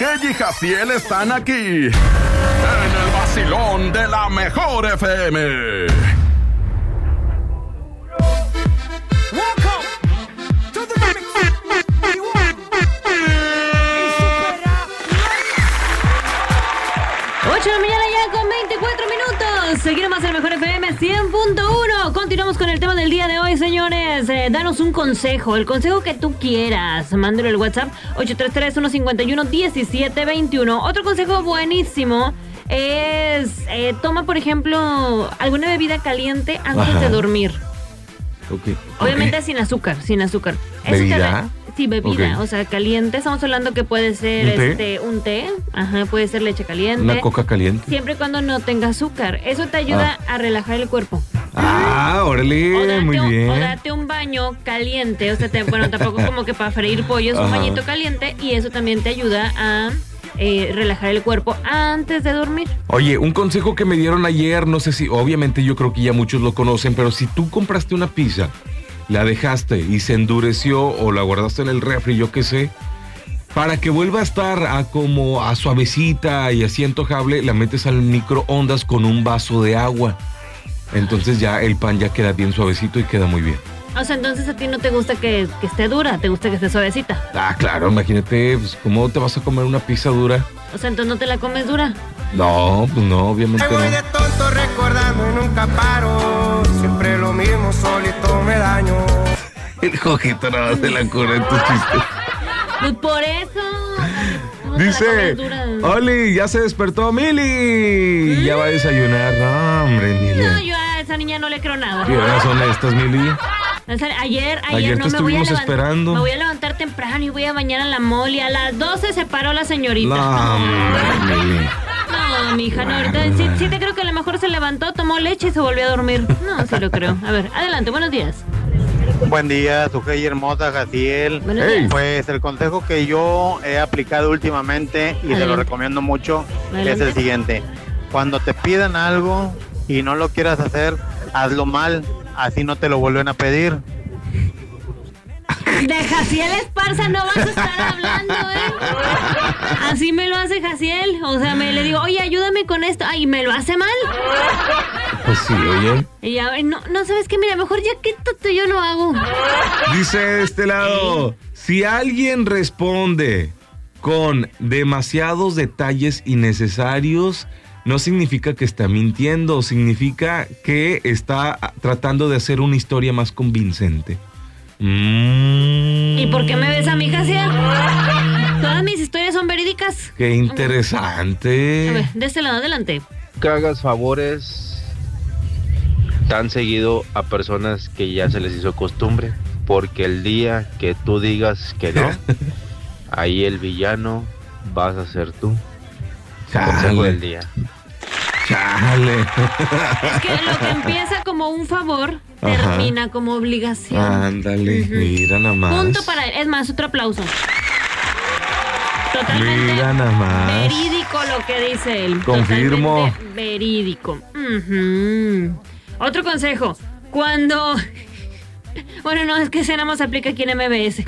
Tujey y Jaciel están aquí en el vacilón de la mejor FM. 8 de la mañana ya con 24 minutos. Seguimos más el mejor FM 100.1. Continuamos con el tema del día de hoy, señores. Danos un consejo, el consejo que tú quieras. Mándalo al WhatsApp 833-151-1721. Otro consejo buenísimo es toma, por ejemplo, alguna bebida caliente antes de dormir. Okay. Obviamente sin azúcar. ¿Bebida? Sí, bebida, o sea, caliente. Estamos hablando que puede ser un té, puede ser leche caliente. Una coca caliente. Siempre y cuando no tenga azúcar. Eso te ayuda a relajar el cuerpo. Órale, muy bien. O date un baño caliente, o sea, tampoco como que para freír pollos, un bañito caliente, y eso también te ayuda a relajar el cuerpo antes de dormir. Oye, un consejo que me dieron ayer, no sé si, obviamente yo creo que ya muchos lo conocen, pero si tú compraste una pizza, la dejaste y se endureció o la guardaste en el refri, yo qué sé, para que vuelva a estar como a suavecita y así antojable, la metes al microondas con un vaso de agua. Entonces ya el pan ya queda bien suavecito y queda muy bien. O sea, entonces a ti no te gusta que esté dura, te gusta que esté suavecita. Claro, imagínate, pues, ¿cómo te vas a comer una pizza dura? O sea, entonces no te la comes dura. No, pues no, obviamente no. Voy de tonto recordando y nunca paro. Siempre lo mismo, solito me daño. El Jojito nada más se la ocurre en tus chistes. Pues por eso. Dice, Oli, ya se despertó Mili. Ya va a desayunar. No, hombre, Mili. No, yo a esa niña no le creo nada. ¿Qué horas son estas, Mili? Ayer te estuvimos esperando. Me voy a levantar temprano y voy a bañar a la Molly. A las 12 se paró la señorita. No, hombre, Mili. No, mija, no, ahorita sí te creo que a lo mejor se levantó, tomó leche y se volvió a dormir. No, sí lo creo. A ver, adelante, buenos días. Buen día, Tujey hermosa, Jaciel. Pues el consejo que yo he aplicado últimamente y te lo recomiendo mucho es el siguiente. Cuando te pidan algo y no lo quieras hacer, hazlo mal, así no te lo vuelven a pedir. De Jaciel Esparza no vas a estar hablando, Así me lo hace Jaciel. O sea, le digo, oye, ayúdame con esto. Ay, ¿me lo hace mal? Pues sí, oye. Y ya, no, ¿sabes qué? Mira, mejor ya quítate, yo lo hago. Dice de este lado, si alguien responde con demasiados detalles innecesarios, no significa que está mintiendo, significa que está tratando de hacer una historia más convincente. ¿Y por qué me ves a mí, Jaciel? Todas mis historias son verídicas. Qué interesante. A ver, de este lado, adelante. Que hagas favores tan seguido a personas que ya se les hizo costumbre, porque el día que tú digas que no, ahí el villano vas a ser tú. Consejo del día. Chale. Es que lo que empieza como un favor termina como obligación. Ándale, mira nada más. Punto para él. Es más, otro aplauso. Totalmente mira nada más. Verídico lo que dice él. Confirmo. Totalmente verídico. Otro consejo. Cuando... Bueno, no, es que ese nada más aplica aquí en MBS.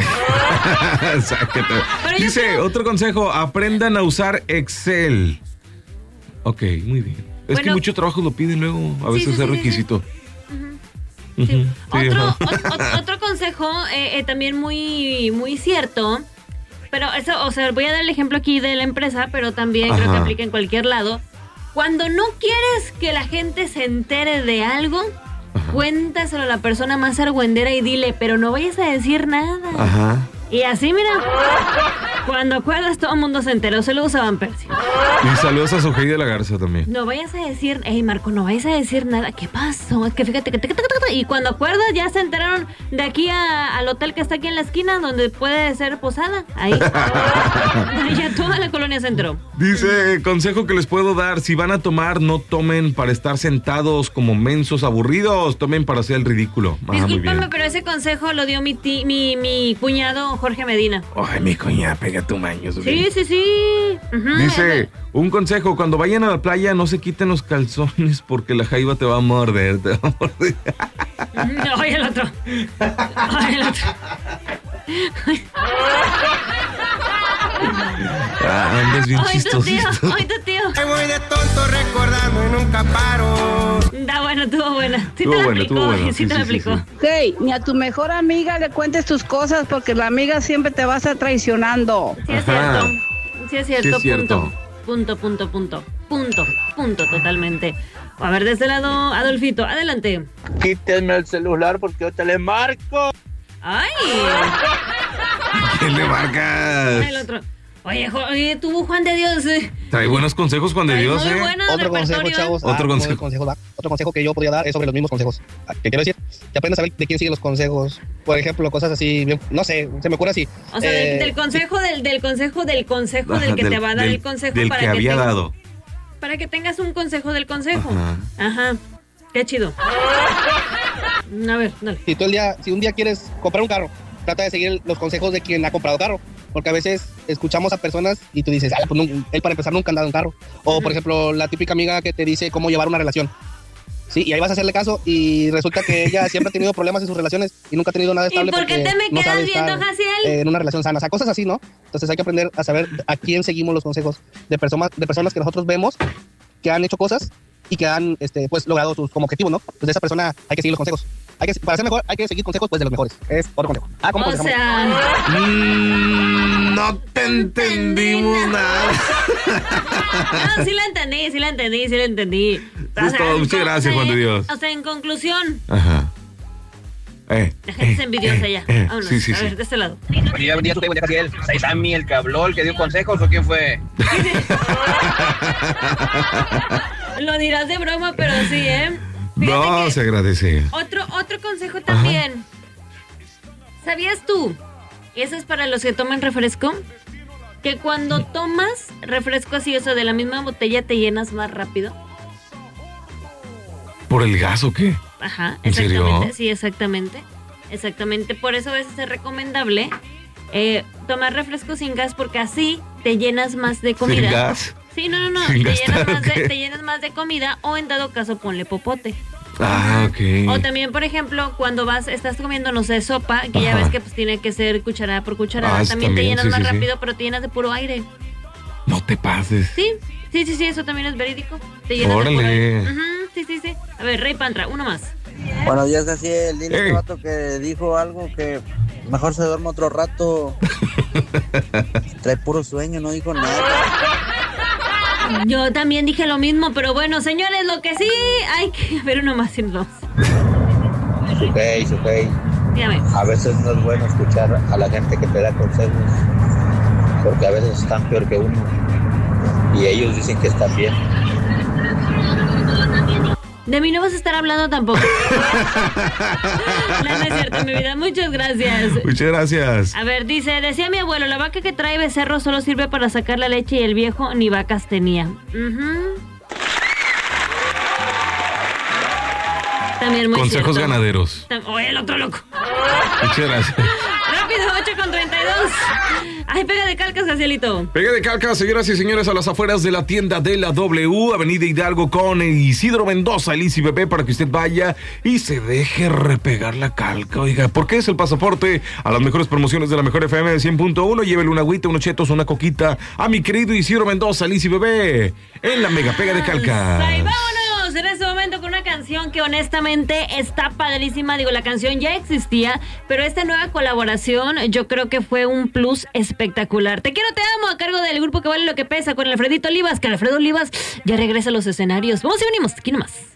Dice, otro consejo, aprendan a usar Excel. Ok, muy bien. Es que mucho trabajo lo piden luego, a veces es requisito. Sí. Otro consejo, también muy, muy cierto, pero eso, o sea, voy a dar el ejemplo aquí de la empresa, pero también creo que aplica en cualquier lado. Cuando no quieres que la gente se entere de algo, cuéntaselo a la persona más argüendera y dile, pero no vayas a decir nada. Y así, mira, cuando acuerdas todo el mundo se enteró, se lo usaban Percy. Y saludos a Sujei de la Garza también. No vayas a decir, Marco, no vayas a decir nada. ¿Qué pasó? Es que fíjate que... Y cuando acuerdas ya se enteraron de aquí al hotel que está aquí en la esquina, donde puede ser posada. Ahí ya toda la colonia se enteró. Dice, consejo que les puedo dar, si van a tomar, no tomen para estar sentados como mensos aburridos, tomen para hacer el ridículo. Discúlpame, pero ese consejo lo dio mi cuñado Jorge Medina. Ay, mi cuñada, pega tu maño. Sí. Dice, un consejo, cuando vayan a la playa no se quiten los calzones porque la jaiba te va a morder, No, oye el otro. Andas bien chistosito. Hoy tu tío. Ahí voy de tonto recordando y nunca paro. Da bueno, estuvo buena. Sí Estuvo te la bueno, aplicó, estuvo bueno. sí te la aplicó. Hey, ni a tu mejor amiga le cuentes tus cosas porque la amiga siempre te va a estar traicionando. Sí es Ajá. cierto. Sí es cierto, Sí es cierto. Punto, totalmente. A ver, de este lado, Adolfito, adelante. Quítenme el celular porque yo te le marco. ¡Ay! ¿Quién le marcas? El otro. Oye, tú, Juan de Dios. Trae buenos consejos, Juan de Trae Dios, muy buenos Otro consejo, repertorio. chavos. Otro consejo. Otro consejo que yo podría dar es sobre los mismos consejos. ¿Qué quiero decir? Que aprendas a ver de quién sigue los consejos. Por ejemplo, cosas así, no sé, se me ocurre así. O sea, del consejo del que te va a dar el consejo del para que había dado. Para que tengas un consejo del consejo. Ajá. Ajá. Qué chido. A ver, dale. Si un día quieres comprar un carro, trata de seguir los consejos de quien ha comprado carro. Porque a veces escuchamos a personas y tú dices, pues él para empezar nunca ha andado en carro. O, por ejemplo, la típica amiga que te dice cómo llevar una relación. Sí, y ahí vas a hacerle caso y resulta que ella siempre ha tenido problemas en sus relaciones y nunca ha tenido nada estable. ¿Y por qué te me no quedas sabe viendo, estar, Jaciel? en una relación sana. O sea, cosas así, ¿no? Entonces hay que aprender a saber a quién seguimos los consejos de personas que nosotros vemos que han hecho cosas y que han pues logrado sus como objetivos, ¿no? Pues de esa persona hay que seguir los consejos. Para ser mejor hay que seguir consejos pues de los mejores. Es otro consejo. ¿Cómo O sea, No te entendimos nada. no, sí la entendí. O sea, Muchas gracias, Juan de Dios. O sea, en conclusión, Ajá. la gente es envidiosa ya. Vámonos, Sí. a ver, de este lado. Ya vendía tu buen día, Jaciel. ¿Es Sammy el que habló, el que dio consejos o quién fue? Lo dirás de broma, pero sí, ¿eh? No, se agradece. Otro consejo también. ¿Sabías tú? Eso es para los que toman refresco. Que cuando tomas refresco así, o sea, de la misma botella, te llenas más rápido. ¿Por el gas o qué? Ajá, ¿En exactamente. serio? Sí, exactamente. Por eso a veces es recomendable tomar refresco sin gas, porque así te llenas más de comida. ¿Sin gas? Sí, no. ¿Sin Te gastar o qué? te llenas más de comida, o en dado caso ponle popote. Ah, ok. O también, por ejemplo, cuando estás comiendo, no sé, sopa, que ya Ajá. ves que pues tiene que ser cucharada por cucharada. Ah, también te también, llenas sí, más sí, sí. rápido, pero te llenas de puro aire. No te pases. Sí, eso también es verídico. Te llenas de puro Órale. aire. Ujú, sí. A ver, Rey Pantra, uno más. Buenos días, Jaciel. Dile a Ey. ese vato que dijo algo que mejor se duerme otro rato. Trae puro sueño, no dijo nada. Yo también dije lo mismo, pero bueno, señores, lo que sí hay que ver uno más y nos vamos. Sujei. Dígame. A veces no es bueno escuchar a la gente que te da consejos, porque a veces están peor que uno y ellos dicen que están bien. De mí no vas a estar hablando tampoco. No es cierto, mi vida. Muchas gracias. Muchas gracias. A ver, decía mi abuelo, la vaca que trae becerro solo sirve para sacar la leche y el viejo ni vacas tenía. También muy Consejos cierto. ganaderos. Oye, el otro loco. Muchas gracias. Rápido, 8:32. Ay, pega de calcas, Jacielito. Pega de calca, señoras y señores, a las afueras de la tienda de la W, Avenida Hidalgo con Isidro Mendoza, el ICBP, para que usted vaya y se deje repegar la calca. Oiga, porque es el pasaporte a las mejores promociones de la mejor FM de 100.1. Llévele una agüita, unos chetos, una coquita a mi querido Isidro Mendoza, el ICBP, en la mega pega de calca. Ay, vámonos en este momento con una canción que honestamente está padrísima. Digo, la canción ya existía, pero esta nueva colaboración yo creo que fue un plus espectacular. Te quiero, te amo, a cargo del grupo que vale lo que pesa con el Alfredito Olivas, que Alfredo Olivas ya regresa a los escenarios. Vamos y venimos, aquí nomás.